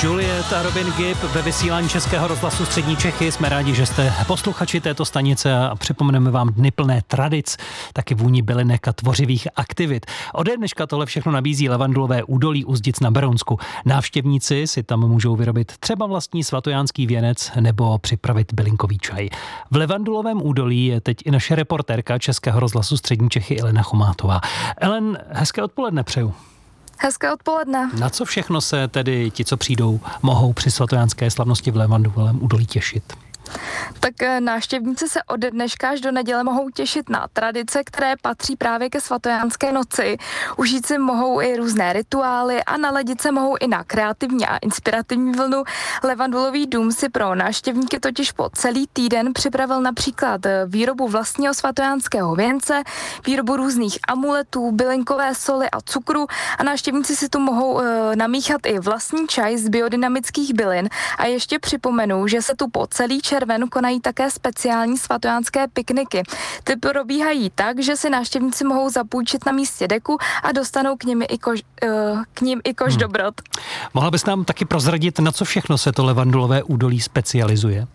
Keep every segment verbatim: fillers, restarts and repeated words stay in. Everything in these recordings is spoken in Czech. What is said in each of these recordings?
Juliet a Robin Gibb ve vysílání Českého rozhlasu Střední Čechy. Jsme rádi, že jste posluchači této stanice a připomeneme vám dny plné tradic, taky vůni bylinek a tvořivých aktivit. Ode dneška tohle všechno nabízí Levandulové údolí u Zdic na Berounsku. Návštěvníci si tam můžou vyrobit třeba vlastní svatojánský věnec nebo připravit bylinkový čaj. V Levandulovém údolí je teď i naše reportérka Českého rozhlasu Střední Čechy Elena Chomátová. Ellen, hezké odpoledne přeju. Hezké odpoledne. Na co všechno se tedy ti, co přijdou, mohou při svatojánské slavnosti v Levandulovém údolí těšit? Tak návštěvníci se od dneška až do neděle mohou těšit na tradice, které patří právě ke svatojánské noci. Užít si mohou i různé rituály a naladit se mohou i na kreativní a inspirativní vlnu. Levandulový dům si pro návštěvníky totiž po celý týden připravil například výrobu vlastního svatojánského věnce, výrobu různých amuletů, bylinkové soli a cukru a návštěvníci si tu mohou e, namíchat i vlastní čaj z biodynamických bylin. A ještě připomenu, že se tu po celý červen konají také speciální svatojánské pikniky. Ty probíhají tak, že si návštěvníci mohou zapůjčit na místě deku a dostanou k nim i koš, uh, k ním i koš hmm. dobrot. Mohla bys nám taky prozradit, na co všechno se to Levandulové údolí specializuje?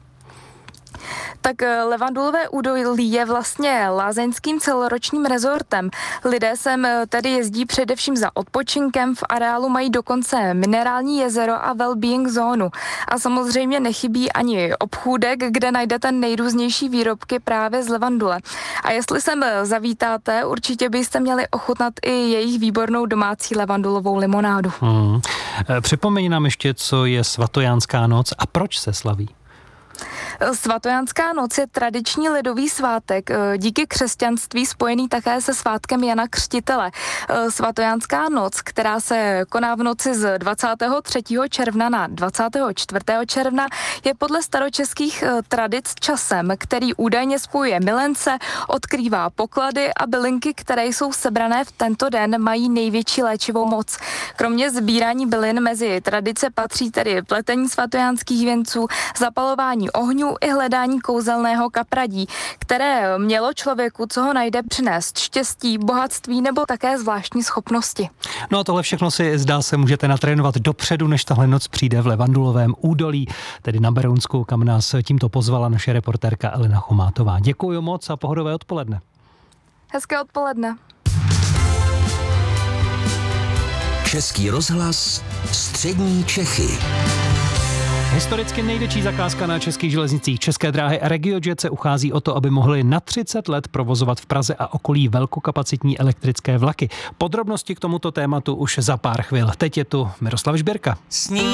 Tak Levandulové údolí je vlastně lázeňským celoročním rezortem. Lidé sem tedy jezdí především za odpočinkem, v areálu mají dokonce minerální jezero a well-being zónu. A samozřejmě nechybí ani obchůdek, kde najdete nejrůznější výrobky právě z levandule. A jestli sem zavítáte, určitě byste měli ochutnat i jejich výbornou domácí levandulovou limonádu. Hmm. Připomeň nám ještě, co je svatojánská noc a proč se slaví. Svatojánská noc je tradiční lidový svátek, díky křesťanství spojený také se svátkem Jana Křtitele. Svatojánská noc, která se koná v noci z dvacátého třetího června na dvacátého čtvrtého června, je podle staročeských tradic časem, který údajně spojuje milence, odkrývá poklady a bylinky, které jsou sebrané v tento den, mají největší léčivou moc. Kromě sbírání bylin mezi tradice patří tedy pletení svatojánských věnců, zapalování ohňů i hledání kouzelného kapradí, které mělo člověku, co ho najde, přinést štěstí, bohatství nebo také zvláštní schopnosti. No a tohle všechno si zdá se můžete natrénovat dopředu, než tahle noc přijde v Levandulovém údolí, tedy na Berounsku, kam nás tímto pozvala naše reportérka Elena Chomátová. Děkuji moc a pohodové odpoledne. Hezké odpoledne. Český rozhlas Střední Čechy. Historicky největší zakázka na českých železnicích České dráhy a RegioJet se uchází o to, aby mohli na třicet let provozovat v Praze a okolí velkokapacitní elektrické vlaky. Podrobnosti k tomuto tématu už za pár chvil. Teď je tu Miroslav Žběrka.